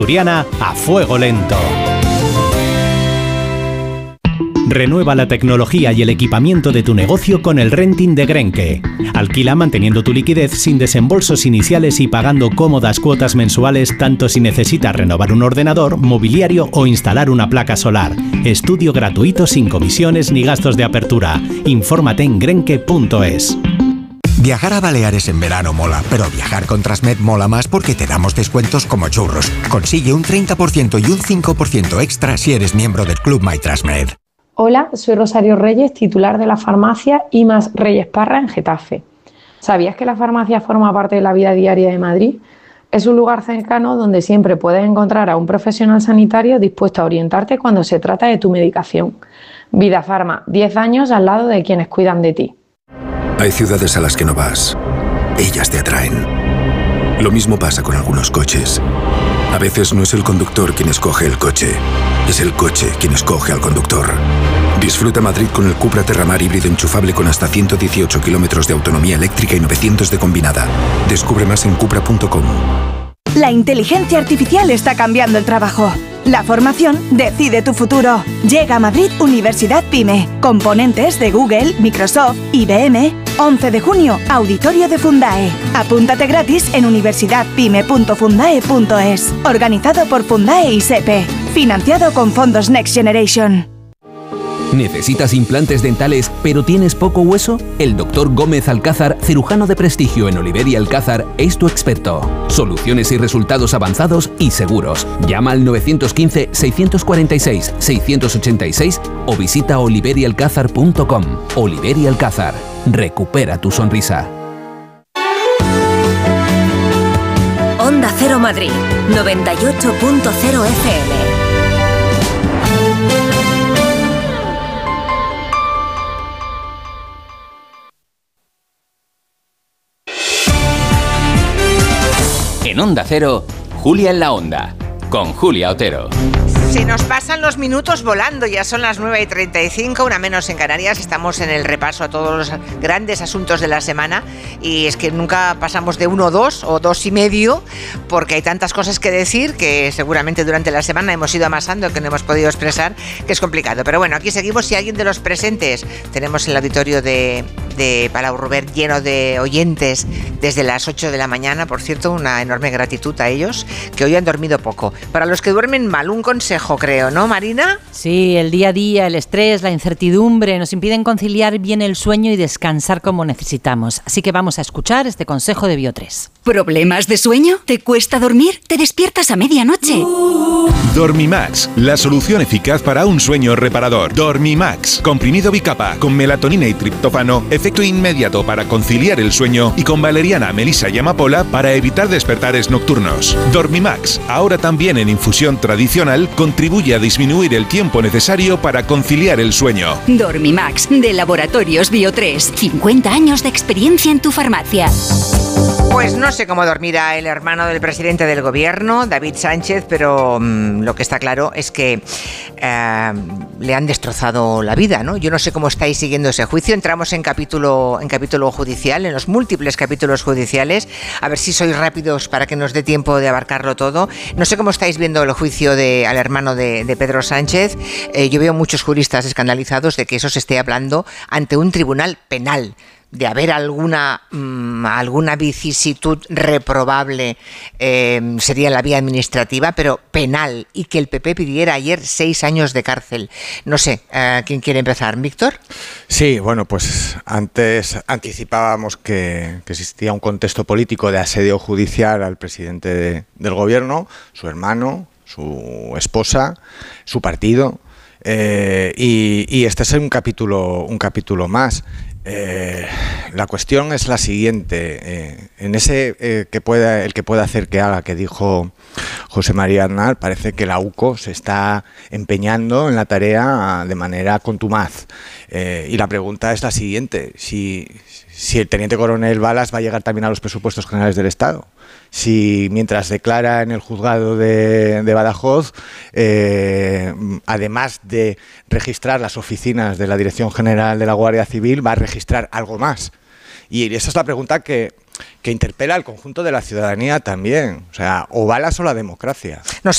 Asturiana a fuego lento. Renueva la tecnología y el equipamiento de tu negocio con el renting de Grenke. Alquila manteniendo tu liquidez sin desembolsos iniciales y pagando cómodas cuotas mensuales tanto si necesitas renovar un ordenador, mobiliario o instalar una placa solar. Estudio gratuito sin comisiones ni gastos de apertura. Infórmate en grenke.es. Viajar a Baleares en verano mola, pero viajar con Transmed mola más porque te damos descuentos como churros. Consigue un 30% y un 5% extra si eres miembro del Club MyTransmed. Hola, soy Rosario Reyes, titular de la farmacia IMAS Reyes Parra en Getafe. ¿Sabías que la farmacia forma parte de la vida diaria de Madrid? Es un lugar cercano donde siempre puedes encontrar a un profesional sanitario dispuesto a orientarte cuando se trata de tu medicación. Vida Farma, 10 años al lado de quienes cuidan de ti. Hay ciudades a las que no vas. Ellas te atraen. Lo mismo pasa con algunos coches. A veces no es el conductor quien escoge el coche, es el coche quien escoge al conductor. Disfruta Madrid con el Cupra Terramar híbrido enchufable con hasta 118 kilómetros de autonomía eléctrica y 900 de combinada. Descubre más en cupra.com. La inteligencia artificial está cambiando el trabajo. La formación decide tu futuro. Llega a Madrid Universidad PyME. Componentes de Google, Microsoft, IBM. 11 de junio, Auditorio de Fundae. Apúntate gratis en universidadpyme.fundae.es. Organizado por Fundae y SEPE. Financiado con fondos Next Generation. ¿Necesitas implantes dentales pero tienes poco hueso? El Dr. Gómez Alcázar, cirujano de prestigio en Oliver y Alcázar, es tu experto. Soluciones y resultados avanzados y seguros. Llama al 915-646-686 o visita oliverialcázar.com. Oliver y Alcázar. Recupera tu sonrisa. Onda Cero Madrid, 98.0 FM. En Onda Cero, Julia en la Onda, con Julia Otero. Se nos pasan los minutos volando, ya son las 9:35, una menos en Canarias. Estamos en el repaso a todos los grandes asuntos de la semana y es que nunca pasamos de 1 o 2 o 2 y medio porque hay tantas cosas que decir que seguramente durante la semana hemos ido amasando que no hemos podido expresar, que es complicado. Pero bueno, aquí seguimos. Si alguien de los presentes, tenemos el auditorio de Palau Robert lleno de oyentes desde las 8 de la mañana, por cierto, una enorme gratitud a ellos que hoy han dormido poco. Para los que duermen mal, un consejo, creo, ¿no, Marina? Sí, el día a día, el estrés, la incertidumbre nos impiden conciliar bien el sueño y descansar como necesitamos. Así que vamos a escuchar este consejo de Bio3. ¿Problemas de sueño? ¿Te cuesta dormir? ¿Te despiertas a medianoche? Dormimax, la solución eficaz para un sueño reparador. Dormimax, comprimido bicapa con melatonina y triptófano, efecto inmediato para conciliar el sueño y con valeriana, melisa y amapola para evitar despertares nocturnos. Dormimax, ahora también en infusión tradicional, contribuye a disminuir el tiempo necesario para conciliar el sueño. Dormimax, de Laboratorios Bio3. 50 años de experiencia en tu farmacia. Pues no sé cómo dormirá el hermano del presidente del gobierno, David Sánchez, pero lo que está claro es que le han destrozado la vida, ¿no? Yo no sé cómo estáis siguiendo ese juicio. Entramos en capítulo judicial, en los múltiples capítulos judiciales, a ver si sois rápidos para que nos dé tiempo de abarcarlo todo. No sé cómo estáis viendo el juicio al hermano de Pedro Sánchez. Yo veo muchos juristas escandalizados de que eso se esté hablando ante un tribunal penal. De haber alguna vicisitud reprobable sería la vía administrativa, pero penal, y que el PP pidiera ayer 6 años de cárcel. No sé, ¿quién quiere empezar? ¿Víctor? Sí, bueno, pues antes anticipábamos que existía un contexto político de asedio judicial al presidente del gobierno, su hermano, su esposa, su partido, y este es un capítulo más. La cuestión es la siguiente, en ese el que pueda hacer que haga que dijo José María Aznar, parece que la UCO se está empeñando en la tarea de manera contumaz, y la pregunta es la siguiente: si el teniente coronel Balas va a llegar también a los presupuestos generales del Estado, si mientras declara en el juzgado de Badajoz, además de registrar las oficinas de la Dirección General de la Guardia Civil, va a registrar algo más. Y esa es la pregunta que interpela al conjunto de la ciudadanía también. O sea, o Balas o la democracia. No